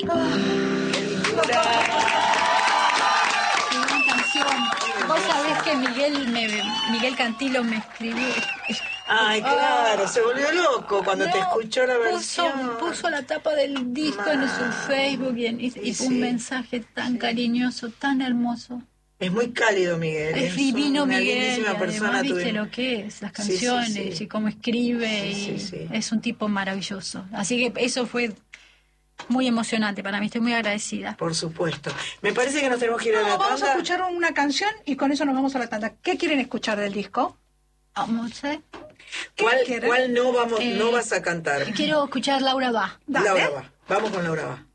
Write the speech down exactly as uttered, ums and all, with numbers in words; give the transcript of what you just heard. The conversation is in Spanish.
Gran canción. Vos sabés que Miguel, me, Miguel Cantilo me escribió. Ay, claro, se volvió loco cuando No, te escuchó la versión. Puso, puso la tapa del disco Ma. en su Facebook y, en, y, Sí, y sí. un mensaje tan Sí. cariñoso, tan hermoso. Es muy cálido, Miguel. Es divino una Miguel, y lindísima persona. además viste tuvimos. lo que es, las Sí, sí, canciones sí. y cómo escribe, Sí, y sí, sí. es un tipo maravilloso. Así que eso fue muy emocionante para mí, estoy muy agradecida. Por supuesto. Me parece que nos tenemos que ir a No, la vamos a tanda. escuchar una canción y con eso nos vamos a la tanda. ¿Qué quieren escuchar del disco? Vamos a ¿Cuál, quieren? cuál no, vamos, Eh, no vas a cantar? Quiero escuchar Laura Va. Dale. Laura va. Vamos con Laura va.